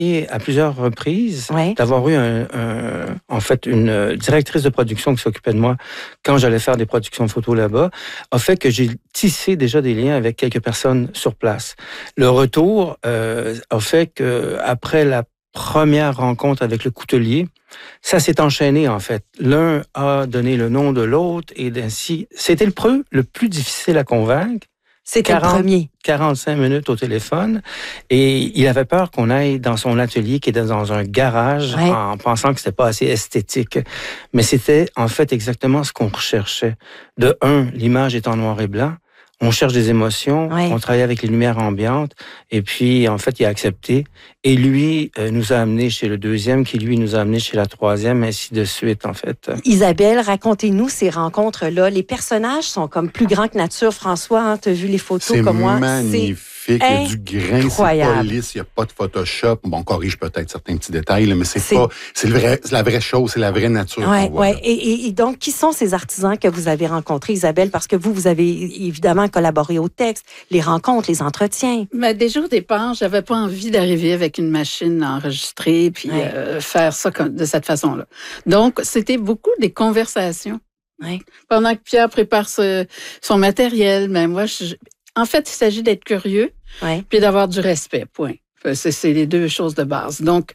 à plusieurs reprises, Ouais. d'avoir eu en fait une directrice de production qui s'occupait de moi quand j'allais faire des productions photos là-bas, a fait que j'ai tissé déjà des liens avec quelques personnes sur place. Le retour a fait que après la première rencontre avec le coutelier, ça s'est enchaîné en fait. L'un a donné le nom de l'autre et ainsi. C'était le plus difficile à convaincre. C'était le premier. 45 minutes au téléphone et il avait peur qu'on aille dans son atelier qui était dans un garage en pensant que c'était pas assez esthétique. Mais c'était en fait exactement ce qu'on recherchait. De un, l'image est en noir et blanc. On cherche des émotions, on travaille avec les lumières ambiantes et puis en fait il a accepté et lui nous a amenés chez le deuxième qui lui nous a amenés chez la troisième ainsi de suite en fait. Isabelle, racontez-nous ces rencontres-là. Les personnages sont comme plus grands que nature. François, hein, tu as vu les photos comme moi. C'est magnifique. Il y a du grain, c'est pas lisse, il n'y a pas de Photoshop. Bon, on corrige peut-être certains petits détails, là, mais c'est la vraie chose, c'est la vraie nature. Ouais. Et donc, qui sont ces artisans que vous avez rencontrés, Isabelle? Parce que vous avez évidemment collaboré au texte, les rencontres, les entretiens. Mais déjà au départ, j'avais pas envie d'arriver avec une machine enregistrée puis faire ça de cette façon-là. Donc, c'était beaucoup des conversations. Ouais. Pendant que Pierre prépare son matériel, mais moi, en fait, il s'agit d'être curieux puis d'avoir du respect, point. C'est les deux choses de base. Donc,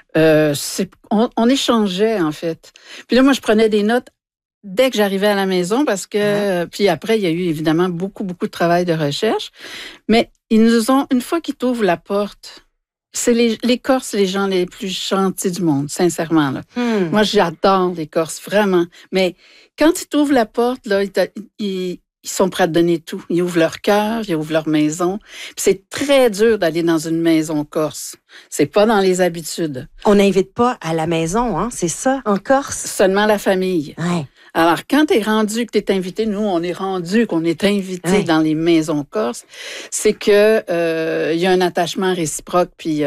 on échangeait, en fait. Puis là, moi, je prenais des notes dès que j'arrivais à la maison parce que... Puis après, il y a eu évidemment beaucoup de travail de recherche. Mais ils nous ont... Une fois qu'ils t'ouvrent la porte, c'est les Corses, les gens les plus gentils du monde, sincèrement. Là. Moi, j'adore les Corses, vraiment. Mais quand ils t'ouvrent la porte, là, ils sont prêts à te donner tout. Ils ouvrent leur cœur, ils ouvrent leur maison. Puis c'est très dur d'aller dans une maison corse. C'est pas dans les habitudes. On n'invite pas à la maison, hein? C'est ça, en Corse? Seulement la famille. Ouais. Alors, quand t'es rendu, que t'es invité, nous, on est rendu qu'on est invité dans les maisons corses, c'est que il y a un attachement réciproque, puis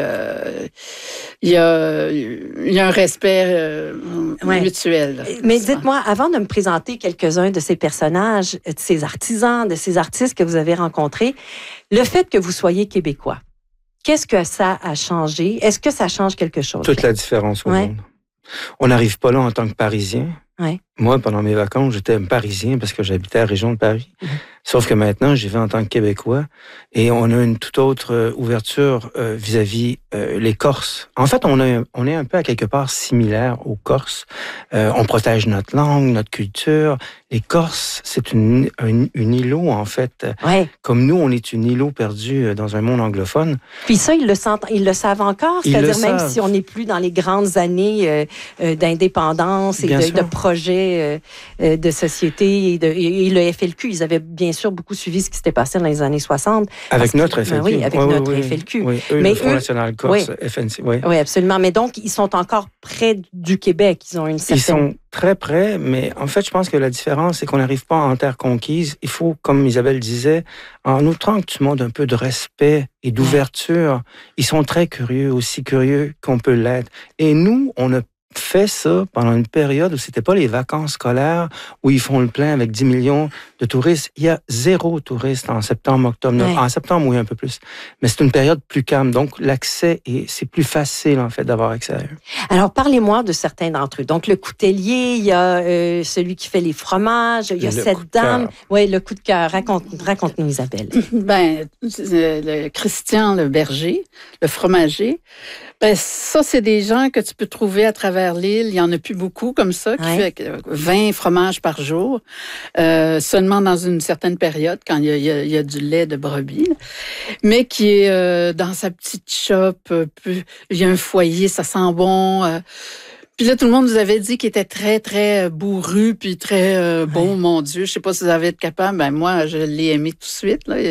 il y a un respect mutuel. Mais dites-moi, avant de me présenter quelques-uns de ces personnages, de ces artisans, de ces artistes que vous avez rencontrés, le fait que vous soyez québécois, qu'est-ce que ça a changé? Est-ce que ça change quelque chose? Toute la différence au monde. On n'arrive pas là en tant que Parisien. Moi, pendant mes vacances, j'étais un Parisien parce que j'habitais à la région de Paris. Sauf que maintenant, j'y vais en tant que Québécois et on a une toute autre ouverture vis-à-vis les Corses. En fait, on est un peu à quelque part similaire aux Corses. On protège notre langue, notre culture. Les Corses, c'est une îlot, en fait. Comme nous, on est une îlot perdue dans un monde anglophone. Puis ça, ils le savent encore? C'est-à-dire même si on n'est plus dans les grandes années d'indépendance et de projets de société et le FLQ, ils avaient bien sûr beaucoup suivi ce qui s'était passé dans les années 60. Avec notre FLQ. Oui, avec notre FLQ. Oui, le Front National Corse, FNC. Oui, absolument. Mais donc, ils sont encore près du Québec. Ils ont une certaine... Ils sont très près, mais en fait, je pense que la différence, c'est qu'on n'arrive pas en terre conquise. Il faut, comme Isabelle disait, en outrant que tu montres un peu de respect et d'ouverture, ils sont très curieux, aussi curieux qu'on peut l'être. Et nous, on a fait ça pendant une période où c'était pas les vacances scolaires, où ils font le plein avec 10 millions de touristes. Il y a 0 touristes en septembre, octobre. En septembre, oui, un peu plus. Mais c'est une période plus calme. Donc, l'accès, c'est plus facile, en fait, d'avoir accès à eux. Alors, parlez-moi de certains d'entre eux. Donc, le coutelier, il y a celui qui fait les fromages, il y a cette dame. Oui, le coup de cœur. Raconte-nous, Isabelle. Le Christian, le berger, le fromager, ça, c'est des gens que tu peux trouver à travers l'île. Il n'y en a plus beaucoup comme ça, qui fait 20 fromages par jour, seulement dans une certaine période, quand il y a du lait de brebis, mais qui est dans sa petite shop. Il y a un foyer, ça sent bon. Puis là, tout le monde nous avait dit qu'il était très, très bourru, puis très bon, mon Dieu. Je sais pas si vous avez été capable. Ben moi, je l'ai aimé tout de suite. Là.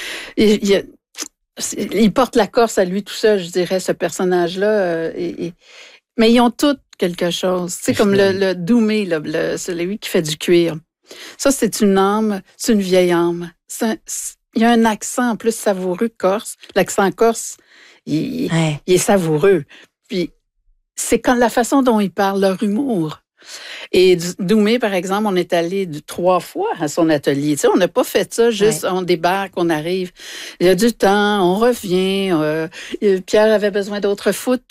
Il porte la Corse à lui tout seul, je dirais, ce personnage-là. Mais ils ont tous quelque chose. C'est comme le Doumé, celui qui fait du cuir. Ça, c'est une âme, c'est une vieille âme. Il y a un accent en plus savoureux corse. L'accent corse, il est savoureux. Puis, c'est quand la façon dont ils parlent, leur humour. Et Doumé, par exemple, on est allé 3 fois à son atelier. Tu sais, on n'a pas fait ça juste, on débarque, on arrive. Il y a du temps, on revient. Pierre avait besoin d'autres photos.